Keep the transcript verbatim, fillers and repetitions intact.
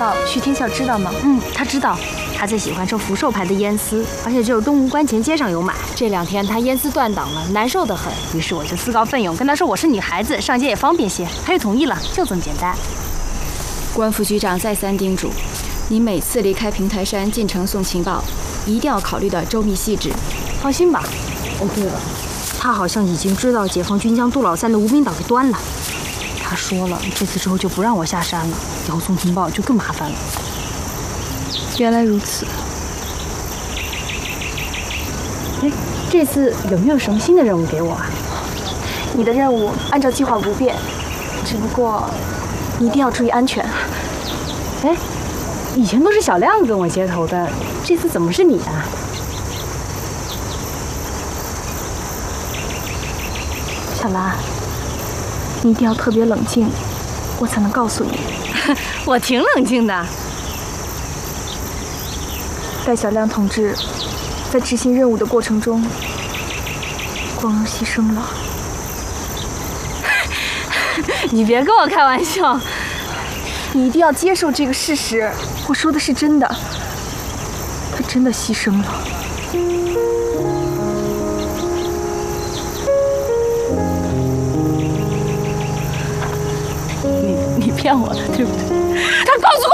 报，徐天笑知道吗？ 嗯，他知道。他最喜欢吃福寿牌的烟丝，而且只有东吴关前街上有买。这两天他烟丝断档了，难受得很。于是我就自告奋勇跟他说我是女孩子，上街也方便些，他就同意了，就这么简单。 关副局长再三叮嘱，你每次离开平台山进城送情报，一定要考虑的周密细致。 放心吧。哦，对了，他好像已经知道解放军将杜老三的无名岛给端了。他说了，这次之后就不让我下山了，以后送情报就更麻烦了。 原来如此。 哎，这次有没有什么新的任务给我啊？ 你的任务按照计划不变，只不过你一定要注意安全。 哎，以前都是小亮跟我接头的，这次怎么是你啊？ 小兰，你一定要特别冷静，我才能告诉你。 我挺冷静的。 戴小亮同志在执行任务的过程中，光荣牺牲了。 你别跟我开玩笑， 你一定要接受这个事实。我说的是真的，他真的牺牲了。 你你骗我的，对不对？他告诉